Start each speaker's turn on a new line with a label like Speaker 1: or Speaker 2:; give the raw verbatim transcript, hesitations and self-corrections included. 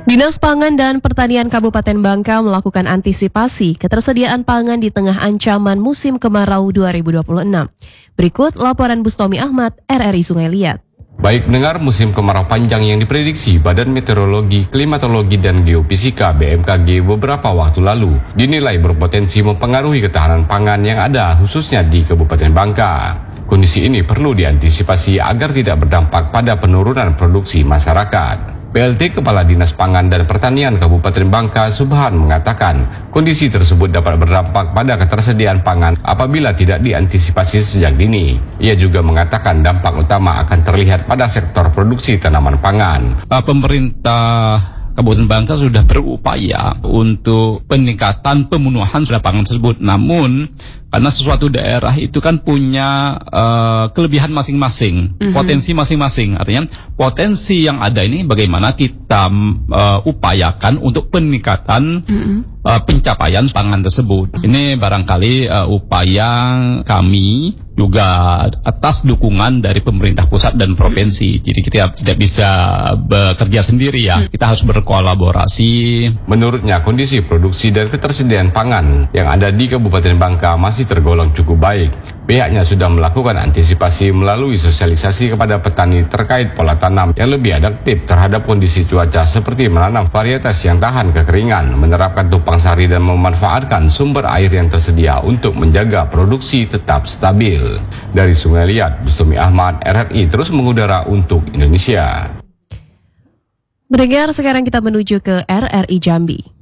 Speaker 1: Dinas Pangan dan Pertanian Kabupaten Bangka melakukan antisipasi ketersediaan pangan di tengah ancaman musim kemarau dua ribu dua puluh enam. Berikut laporan Bustomi Ahmad, R R I Sungai Liat.
Speaker 2: Baik dengar musim kemarau panjang yang diprediksi Badan Meteorologi, Klimatologi dan Geofisika B M K G beberapa waktu lalu dinilai berpotensi mempengaruhi ketahanan pangan yang ada khususnya di Kabupaten Bangka. Kondisi ini perlu diantisipasi agar tidak berdampak pada penurunan produksi masyarakat. P L T Kepala Dinas Pangan dan Pertanian Kabupaten Bangka, Subhan, mengatakan kondisi tersebut dapat berdampak pada ketersediaan pangan apabila tidak diantisipasi sejak dini. Ia juga mengatakan dampak utama akan terlihat pada sektor produksi tanaman pangan.
Speaker 3: Pemerintah Kabupaten Bangka sudah berupaya untuk peningkatan pemenuhan sudah pangan tersebut. Namun, karena sesuatu daerah itu kan punya uh, kelebihan masing-masing, mm-hmm. potensi masing-masing. Artinya, potensi yang ada ini bagaimana kita uh, upayakan untuk peningkatan mm-hmm. uh, pencapaian pangan tersebut. Mm-hmm. Ini barangkali uh, upaya kami juga atas dukungan dari pemerintah pusat dan provinsi. Jadi kita tidak bisa bekerja sendiri ya. Kita harus berkolaborasi.
Speaker 2: Menurutnya kondisi produksi dan ketersediaan pangan yang ada di Kabupaten Bangka masih tergolong cukup baik. Pihaknya sudah melakukan antisipasi melalui sosialisasi kepada petani terkait pola tanam yang lebih adaptif terhadap kondisi cuaca seperti menanam varietas yang tahan kekeringan, menerapkan tumpang sari dan memanfaatkan sumber air yang tersedia untuk menjaga produksi tetap stabil. Dari Sungai Liat, Bustomi Ahmad, R R I terus mengudara untuk Indonesia.
Speaker 1: Mendengar sekarang kita menuju ke R R I Jambi.